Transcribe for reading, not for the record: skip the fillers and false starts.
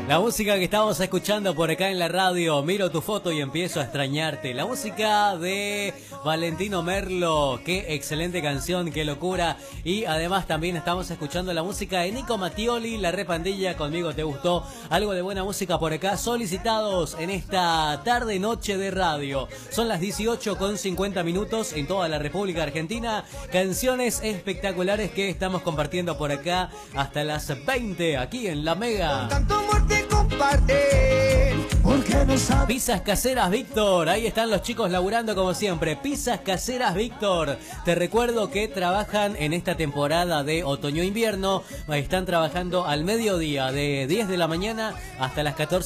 La música que estábamos escuchando por acá en la radio, miro tu foto y empiezo a extrañarte. La música de Valentino Merlo, qué excelente canción, qué locura. Y además también estamos escuchando la música de Nico Mattioli, La Repandilla, Conmigo Te Gustó. Algo de buena música por acá, solicitados en esta tarde noche de radio. Son las 18:50 en toda la República Argentina. Canciones espectaculares que estamos compartiendo por acá hasta las 20 aquí en La Mega. Pizzas Caseras Víctor, ahí están los chicos laburando como siempre. Pizzas Caseras Víctor, te recuerdo que trabajan en esta temporada de otoño-invierno. Están trabajando al mediodía de 10 de la mañana hasta las 14